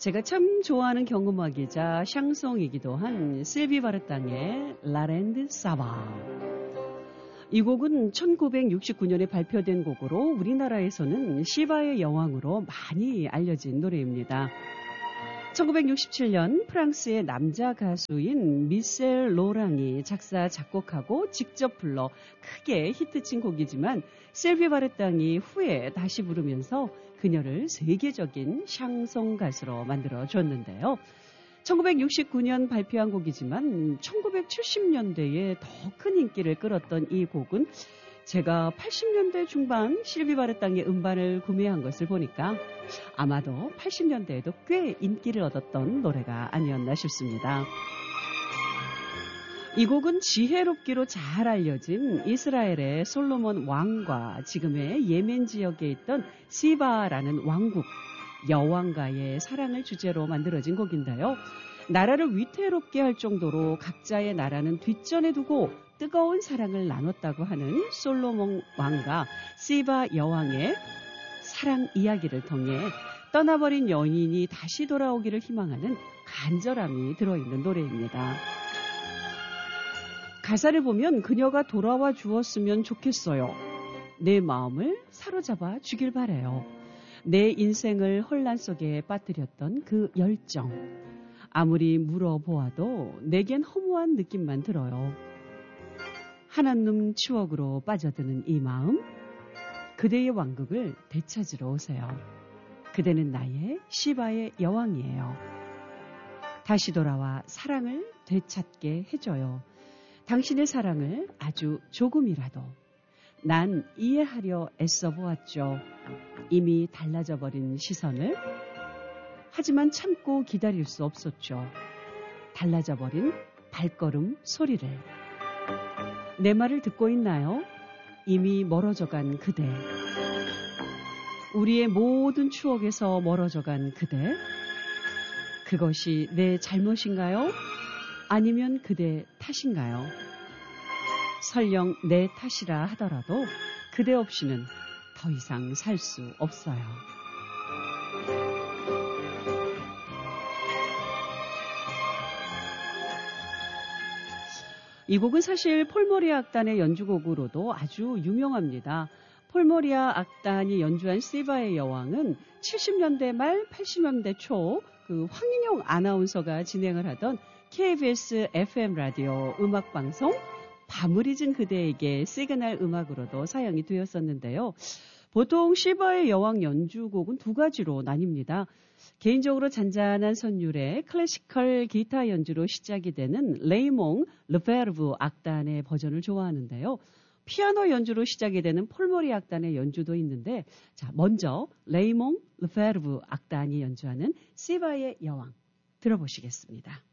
제가 참 좋아하는 경음악이자 샹송이기도 한 실비 바르땅의 라랜드 사바. 이 곡은 1969년에 발표된 곡으로 우리나라에서는 시바의 여왕으로 많이 알려진 노래입니다. 1967년 프랑스의 남자 가수인 미셀 로랑이 작사, 작곡하고 직접 불러 크게 히트친 곡이지만 실비 바르땅이 후에 다시 부르면서 그녀를 세계적인 샹송 가수로 만들어줬는데요. 1969년 발표한 곡이지만 1970년대에 더 큰 인기를 끌었던 이 곡은 제가 80년대 중반 실비 바르땅의 음반을 구매한 것을 보니까 아마도 80년대에도 꽤 인기를 얻었던 노래가 아니었나 싶습니다. 이 곡은 지혜롭기로 잘 알려진 이스라엘의 솔로몬 왕과 지금의 예멘 지역에 있던 시바라는 왕국, 여왕과의 사랑을 주제로 만들어진 곡인데요. 나라를 위태롭게 할 정도로 각자의 나라는 뒷전에 두고 뜨거운 사랑을 나눴다고 하는 솔로몬 왕과 시바 여왕의 사랑 이야기를 통해 떠나버린 연인이 다시 돌아오기를 희망하는 간절함이 들어있는 노래입니다. 가사를 보면 그녀가 돌아와 주었으면 좋겠어요. 내 마음을 사로잡아 주길 바래요. 내 인생을 혼란 속에 빠뜨렸던 그 열정. 아무리 물어보아도 내겐 허무한 느낌만 들어요. 한한눈 추억으로 빠져드는 이 마음. 그대의 왕국을 되찾으러 오세요. 그대는 나의 시바의 여왕이에요. 다시 돌아와 사랑을 되찾게 해줘요. 당신의 사랑을 아주 조금이라도. 난 이해하려 애써 보았죠. 이미 달라져 버린 시선을. 하지만 참고 기다릴 수 없었죠. 달라져 버린 발걸음 소리를. 내 말을 듣고 있나요? 이미 멀어져간 그대. 우리의 모든 추억에서 멀어져간 그대. 그것이 내 잘못인가요? 아니면 그대 탓인가요? 설령 내 탓이라 하더라도 그대 없이는 더 이상 살 수 없어요. 이 곡은 사실 폴모리아 악단의 연주곡으로도 아주 유명합니다. 폴모리아 악단이 연주한 시바의 여왕은 70년대 말 80년대 초 그 황인영 아나운서가 진행을 하던 KBS FM 라디오 음악방송 밤을 잊은 그대에게 시그널 음악으로도 사용이 되었었는데요. 보통 시바의 여왕 연주곡은 두 가지로 나뉩니다. 개인적으로 잔잔한 선율의 클래시컬 기타 연주로 시작이 되는 레이몽 르페르브 악단의 버전을 좋아하는데요. 피아노 연주로 시작이 되는 폴모리 악단의 연주도 있는데, 자, 먼저 레이몽 르페르브 악단이 연주하는 시바의 여왕 들어보시겠습니다.